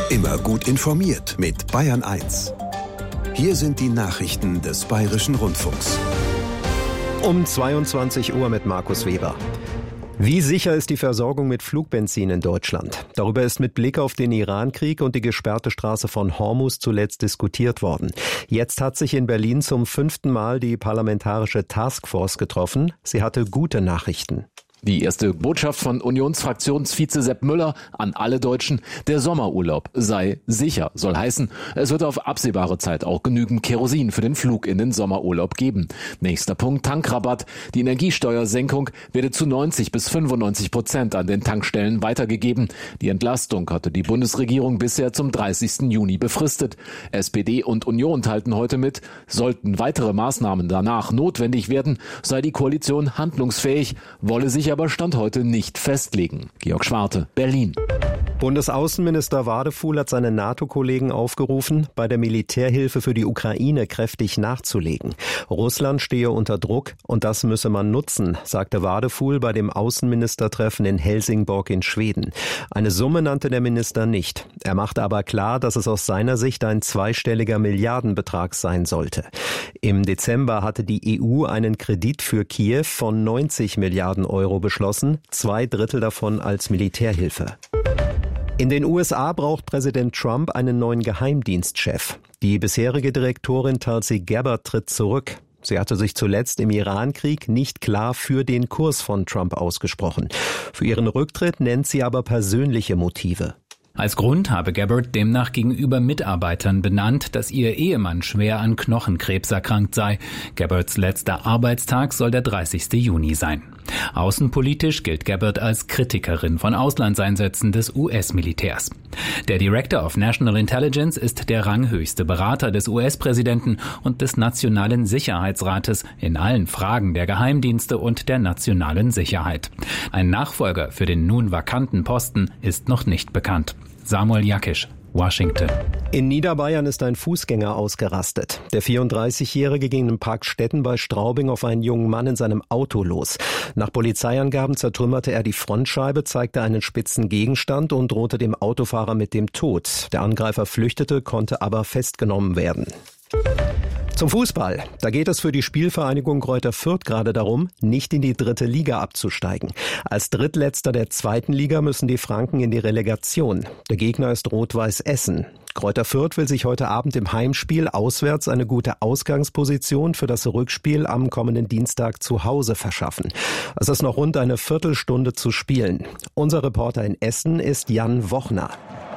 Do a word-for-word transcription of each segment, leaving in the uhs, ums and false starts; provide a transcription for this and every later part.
Immer gut informiert mit Bayern eins. Hier sind die Nachrichten des Bayerischen Rundfunks. Um zweiundzwanzig Uhr mit Markus Weber. Wie sicher ist die Versorgung mit Flugbenzin in Deutschland? Darüber ist mit Blick auf den Iran-Krieg und die gesperrte Straße von Hormuz zuletzt diskutiert worden. Jetzt hat sich in Berlin zum fünften Mal die parlamentarische Taskforce getroffen. Sie hatte gute Nachrichten. Die erste Botschaft von Unionsfraktionsvize Sepp Müller an alle Deutschen: Der Sommerurlaub sei sicher. Soll heißen, es wird auf absehbare Zeit auch genügend Kerosin für den Flug in den Sommerurlaub geben. Nächster Punkt: Tankrabatt. Die Energiesteuersenkung werde zu neunzig bis fünfundneunzig Prozent an den Tankstellen weitergegeben. Die Entlastung hatte die Bundesregierung bisher zum dreißigsten Juni befristet. S P D und Union teilten heute mit, sollten weitere Maßnahmen danach notwendig werden, sei die Koalition handlungsfähig, wolle sich aber Stand heute nicht festlegen. Georg Schwarte, Berlin. Bundesaußenminister Wadefuhl hat seine NATO-Kollegen aufgerufen, bei der Militärhilfe für die Ukraine kräftig nachzulegen. Russland stehe unter Druck und das müsse man nutzen, sagte Wadefuhl bei dem Außenministertreffen in Helsingborg in Schweden. Eine Summe nannte der Minister nicht. Er machte aber klar, dass es aus seiner Sicht ein zweistelliger Milliardenbetrag sein sollte. Im Dezember hatte die E U einen Kredit für Kiew von neunzig Milliarden Euro beschlossen, zwei Drittel davon als Militärhilfe. In den U S A braucht Präsident Trump einen neuen Geheimdienstchef. Die bisherige Direktorin Tulsi Gabbard tritt zurück. Sie hatte sich zuletzt im Iran-Krieg nicht klar für den Kurs von Trump ausgesprochen. Für ihren Rücktritt nennt sie aber persönliche Motive. Als Grund habe Gabbard demnach gegenüber Mitarbeitern benannt, dass ihr Ehemann schwer an Knochenkrebs erkrankt sei. Gabbards letzter Arbeitstag soll der dreißigste Juni sein. Außenpolitisch gilt Gabbard als Kritikerin von Auslandseinsätzen des U S-Militärs. Der Director of National Intelligence ist der ranghöchste Berater des U S-Präsidenten und des Nationalen Sicherheitsrates in allen Fragen der Geheimdienste und der nationalen Sicherheit. Ein Nachfolger für den nun vakanten Posten ist noch nicht bekannt. Samuel Jakisch, Washington. In Niederbayern ist ein Fußgänger ausgerastet. Der vierunddreißigjährige ging im Park Stetten bei Straubing auf einen jungen Mann in seinem Auto los. Nach Polizeiangaben zertrümmerte er die Frontscheibe, zeigte einen spitzen Gegenstand und drohte dem Autofahrer mit dem Tod. Der Angreifer flüchtete, konnte aber festgenommen werden. Zum Fußball. Da geht es für die Spielvereinigung Greuther Fürth gerade darum, nicht in die dritte Liga abzusteigen. Als Drittletzter der zweiten Liga müssen die Franken in die Relegation. Der Gegner ist Rot-Weiß Essen. Greuther Fürth will sich heute Abend im Heimspiel auswärts eine gute Ausgangsposition für das Rückspiel am kommenden Dienstag zu Hause verschaffen. Es ist noch rund eine Viertelstunde zu spielen. Unser Reporter in Essen ist Jan Wochner.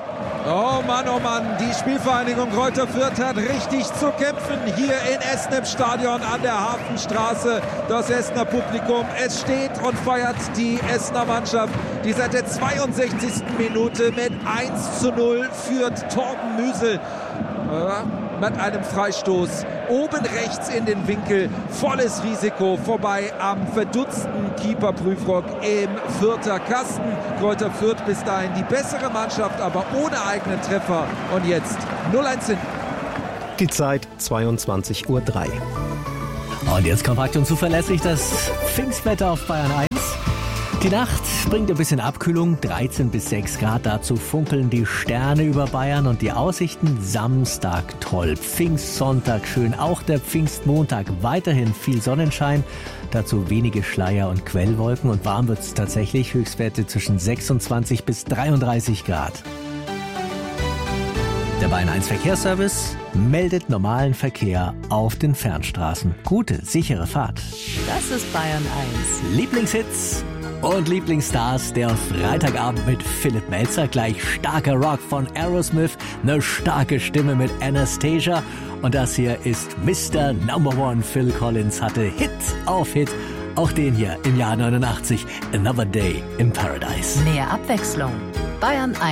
Oh Mann, oh Mann, die Spielvereinigung Greuther Fürth hat richtig zu kämpfen hier in Essen im Stadion an der Hafenstraße. Das Essener Publikum, es steht und feiert die Essener Mannschaft, die seit der zweiundsechzigsten Minute mit eins zu null führt. Torben Müsel äh, mit einem Freistoß oben rechts in den Winkel, volles Risiko, vorbei am verdutzten Keeper-Prüfrock im Fürther Kasten. Greuther Fürth bis dahin die bessere Mannschaft, aber ohne eigenen Treffer. Und jetzt null eins hinten. Die Zeit zweiundzwanzig Uhr drei. Und jetzt kompakt und zuverlässig das Pfingstwetter auf Bayern eins. Die Nacht bringt ein bisschen Abkühlung, dreizehn bis sechs Grad. Dazu funkeln die Sterne über Bayern und die Aussichten Samstag toll. Pfingstsonntag schön, auch der Pfingstmontag weiterhin viel Sonnenschein. Dazu wenige Schleier und Quellwolken und warm wird es tatsächlich. Höchstwerte zwischen sechsundzwanzig bis dreiunddreißig Grad. Der Bayern eins Verkehrsservice meldet normalen Verkehr auf den Fernstraßen. Gute, sichere Fahrt. Das ist Bayern eins. Lieblingshits und Lieblingsstars der Freitagabend mit Philipp Melzer. Gleich starker Rock von Aerosmith, eine starke Stimme mit Anastasia. Und das hier ist Mister Number One. Phil Collins hatte Hit auf Hit. Auch den hier im Jahr neunundachtzig. Another Day in Paradise. Mehr Abwechslung. Bayern eins.